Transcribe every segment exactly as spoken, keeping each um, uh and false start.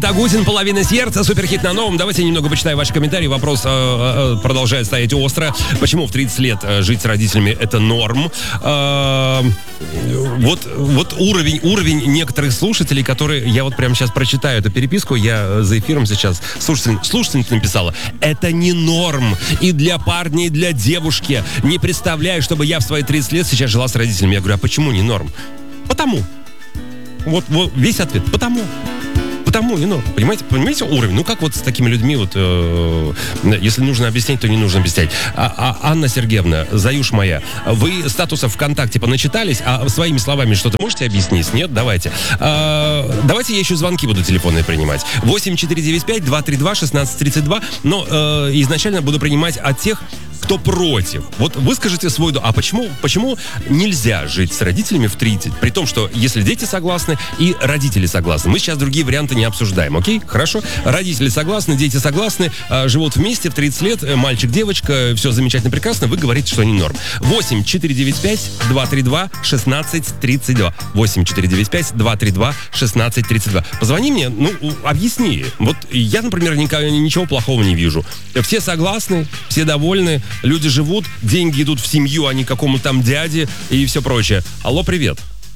Агутин, «Половина сердца», суперхит на новом. Давайте немного почитаю ваши комментарии. Вопрос э, э, продолжает стоять остро. Почему в тридцать лет жить с родителями это норм? Э, вот, вот уровень, уровень некоторых слушателей, которые... Я вот прямо сейчас прочитаю эту переписку. Я за эфиром сейчас... Слушатель, слушательница написала: это не норм. И для парня, и для девушки. Не представляю, чтобы я в свои тридцать лет сейчас жила с родителями. Я говорю, а почему не норм? Потому. Вот, вот весь ответ. Потому. Потому и ну, понимаете, понимаете уровень? Ну как вот с такими людьми вот, э, если нужно объяснять, то не нужно объяснять. А, а, Анна Сергеевна, заюш моя, вы статусов ВКонтакте поначитались, а своими словами что-то можете объяснить? Нет? Давайте. А, давайте я еще звонки буду телефонные принимать. восемь четыре девять пять два три два шестнадцать тридцать два. Но э, изначально буду принимать от тех, кто против. Вот выскажите свой... А почему, почему нельзя жить с родителями в тридцать? При том, что если дети согласны и родители согласны. Мы сейчас другие варианты не обсуждаем, окей? Хорошо? Родители согласны, дети согласны, э, живут вместе в тридцать лет, э, мальчик, девочка, все замечательно, прекрасно. Вы говорите, что они норм. восемь четыре девять пять два три два шестнадцать тридцать два. восемь четыре девять пять два три два шестнадцать тридцать два. Позвони мне, ну, объясни. Вот я, например, никого, ничего плохого не вижу. Все согласны, все довольны. Люди живут, деньги идут в семью, а не какому-то там дяде и все прочее. Алло, привет.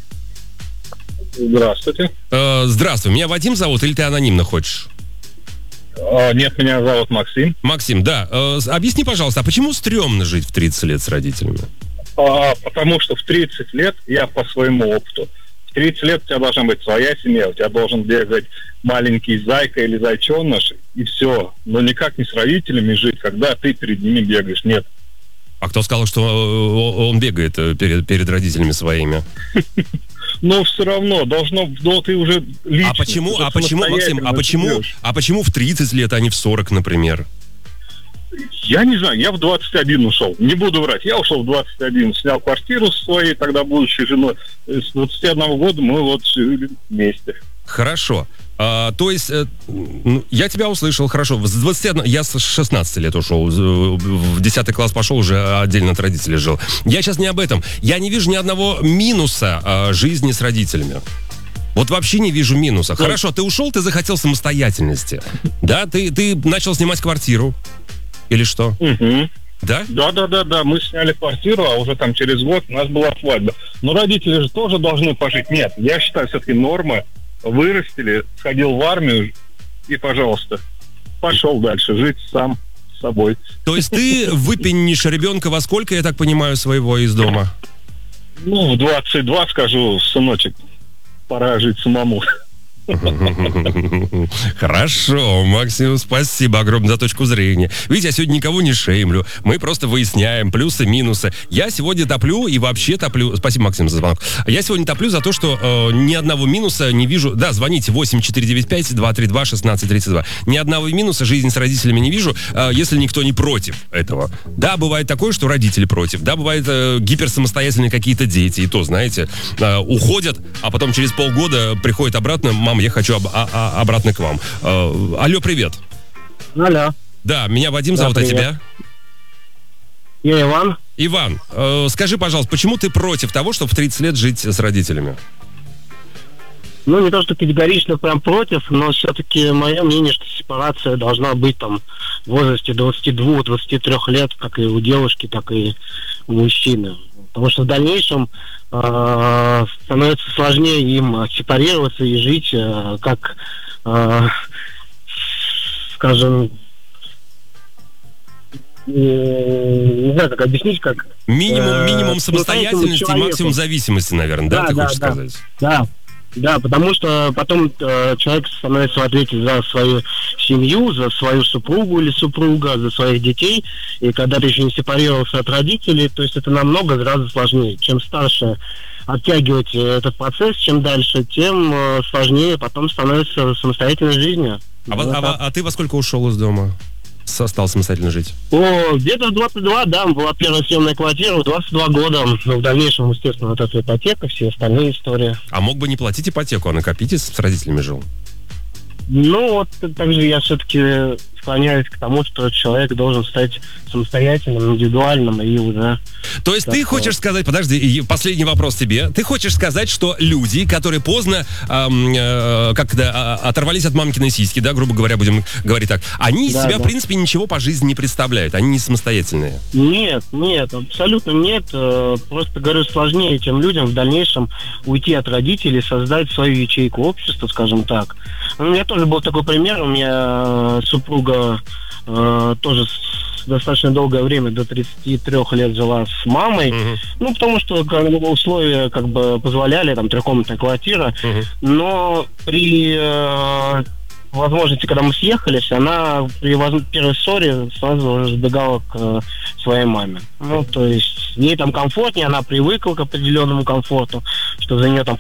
Здравствуйте. Э, здравствуй. Меня Вадим зовут или ты анонимно хочешь? А, нет, меня зовут Максим. Максим, да. Э, объясни, пожалуйста, а почему стрёмно жить в тридцать лет с родителями? А, потому что в тридцать лет, я по своему опыту, в тридцать лет у тебя должна быть своя семья, у тебя должен бегать маленький зайка или зайченыш, и все. Но никак не с родителями жить, когда ты перед ними бегаешь. Нет. А кто сказал, что он бегает перед, перед родителями своими? Но все равно должно, ну ты уже лично. А почему, а почему, Максим, а почему, а почему в тридцать лет, а не в сорок, например? Я не знаю, я в двадцать один ушел. Не буду врать, я ушел в двадцать один, снял квартиру со своей, тогда будущей женой. С двадцати одного года мы вот жили вместе. Хорошо. А, то есть, э, ну, я тебя услышал, хорошо. С двадцати одного, я с шестнадцати лет ушел, в десятый класс пошел, уже отдельно от родителей жил. Я сейчас не об этом. Я не вижу ни одного минуса э, жизни с родителями. Вот вообще не вижу минуса. Хорошо, ты ушел, ты захотел самостоятельности. Да, ты, ты начал снимать квартиру. Или что? Угу. Да? Да, да, да, да. Мы сняли квартиру, а уже там через год у нас была свадьба. Но родители же тоже должны пожить. Нет, я считаю, все-таки норма. Вырастили, сходил в армию и, пожалуйста, пошел дальше жить сам с собой. То есть ты выпеннишь ребенка во сколько, я так понимаю, своего из дома? Ну, в двадцать два скажу, сыночек, пора жить самому. Хорошо, Максим, спасибо огромное за точку зрения. Видите, я сегодня никого не шеймлю. Мы просто выясняем плюсы, минусы. Я сегодня топлю и вообще топлю... Спасибо, Максим, за звонок. Я сегодня топлю за то, что э, ни одного минуса не вижу. Да, звоните восемь четыре девять пять два три два шестнадцать тридцать два. Ни одного минуса жизни с родителями не вижу, э, если никто не против этого. Да, бывает такое, что родители против. Да, бывает э, гиперсамостоятельные какие-то дети. И то, знаете, э, уходят, а потом через полгода приходят обратно: мам, я хочу об, а, а, обратно к вам. Э, алло, привет. Алло. Да, меня Вадим Да, зовут, привет. а тебя? Я Иван. Иван, э, скажи, пожалуйста, почему ты против того, чтобы в тридцать лет жить с родителями? Ну, не то, что категорично прям против, но все-таки мое мнение, что сепарация должна быть там в возрасте двадцати двух - двадцати трёх лет, как и у девушки, так и у мужчины. Потому что в дальнейшем э, становится сложнее им сепарироваться и жить э, как, э, скажем, э, не знаю, как объяснить, как... Минимум, э, минимум самостоятельности и максимум зависимости, наверное, да, да, ты да, хочешь да, сказать? Да. Да, потому что потом э, человек становится ответить за свою семью, за свою супругу или супруга, за своих детей. И когда ты еще не сепарировался от родителей, то есть это намного сразу сложнее. Чем старше оттягивать этот процесс, чем дальше, тем э, сложнее потом становится самостоятельной жизнью. А, Вот а, а, а ты во сколько ушел из дома? С- Стал самостоятельно жить? О, где-то в двадцать два, да, была первая съемная квартира, в двадцать два года. Но в дальнейшем, естественно, вот эта ипотека, все остальные истории. А мог бы не платить ипотеку, а накопить и с родителями жил? Ну, вот также я все-таки склоняюсь к тому, что человек должен стать самостоятельным, индивидуальным и уже... То есть так, ты хочешь сказать, подожди, и последний вопрос тебе. Ты хочешь сказать, что люди, которые поздно эм, э, как-то э, оторвались от мамкиной сиськи, да, грубо говоря, будем говорить так, они из Да, себя, да. в принципе, ничего по жизни не представляют, они не самостоятельные. Нет, нет, абсолютно нет. Э, Просто, говорю, сложнее этим людям в дальнейшем уйти от родителей, создать свою ячейку общества, скажем так. У меня тоже был такой пример. У меня э, супруга э, тоже с- достаточно долгое время, до тридцати трёх лет жила с мамой. Мгм. Ну, потому что как бы, условия как бы позволяли, там, трехкомнатная квартира. Мгм. Но при э, возможности, когда мы съехались, она при воз- первой ссоре сразу уже сбегала к э, своей маме. Ну, то есть ей там комфортнее, она привыкла к определенному комфорту, что за нее там